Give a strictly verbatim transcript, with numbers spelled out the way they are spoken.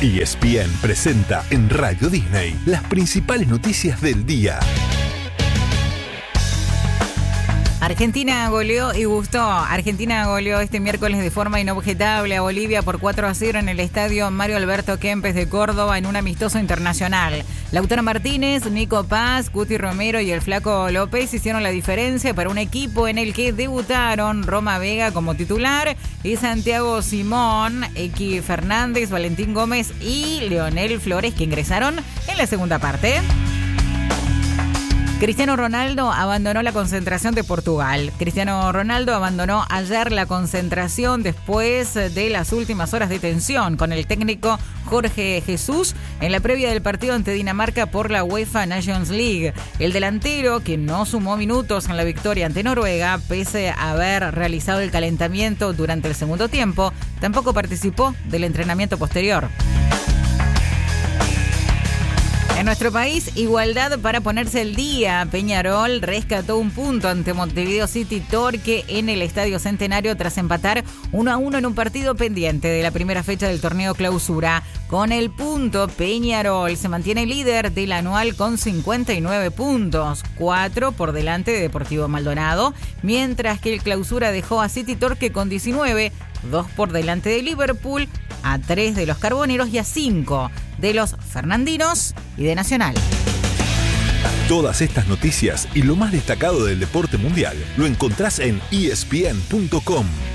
E S P N presenta en Radio Disney las principales noticias del día. Argentina goleó y gustó. Argentina goleó este miércoles de forma inobjetable a Bolivia por cuatro a cero en el estadio Mario Alberto Kempes de Córdoba en un amistoso internacional. Lautaro Martínez, Nico Paz, Cuti Romero y el Flaco López hicieron la diferencia para un equipo en el que debutaron Roma Vega como titular y Santiago Simón, Equi Fernández, Valentín Gómez y Leonel Flores, que ingresaron en la segunda parte. Cristiano Ronaldo abandonó la concentración de Portugal. Cristiano Ronaldo abandonó ayer la concentración después de las últimas horas de tensión con el técnico Jorge Jesús en la previa del partido ante Dinamarca por la UEFA Nations League. El delantero, que no sumó minutos en la victoria ante Noruega, pese a haber realizado el calentamiento durante el segundo tiempo, tampoco participó del entrenamiento posterior. En nuestro país, igualdad para ponerse al día. Peñarol rescató un punto ante Montevideo City Torque en el Estadio Centenario tras empatar uno a uno en un partido pendiente de la primera fecha del torneo Clausura. Con el punto, Peñarol se mantiene líder del anual con cincuenta y nueve puntos, cuatro por delante de Deportivo Maldonado, mientras que el Clausura dejó a City Torque con diecinueve, dos por delante de Liverpool, a tres de los Carboneros y a cinco de los Fernandinos y de Nacional. Todas estas noticias y lo más destacado del deporte mundial lo encontrás en E S P N punto com.